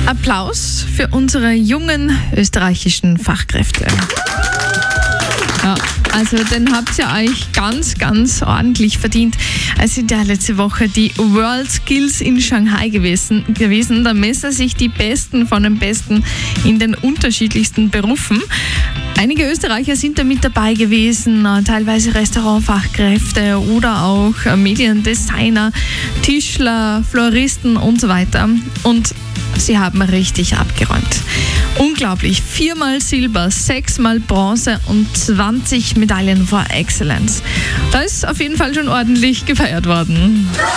Applaus für unsere jungen österreichischen Fachkräfte. Ja, also den habt ihr euch ganz, ganz ordentlich verdient. Es sind ja letzte Woche die World Skills in Shanghai gewesen. Da messen sich die Besten von den Besten in den unterschiedlichsten Berufen. Einige Österreicher sind da mit dabei gewesen, teilweise Restaurantfachkräfte oder auch Mediendesigner, Tischler, Floristen und so weiter. Und sie haben richtig abgeräumt. Unglaublich. 4-mal Silber, 6-mal Bronze und 20 Medaillen for Excellence. Da ist auf jeden Fall schon ordentlich gefeiert worden.